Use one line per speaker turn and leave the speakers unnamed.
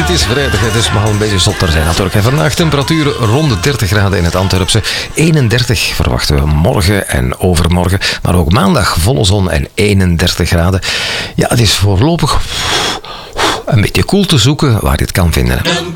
Het is vrijdag, het mag een beetje zotter zijn natuurlijk. En vandaag temperaturen rond de 30 graden in het Antwerpse. 31 verwachten we morgen en overmorgen. Maar ook maandag volle zon en 31 graden. Ja, het is voorlopig een beetje koel te zoeken waar je het kan vinden.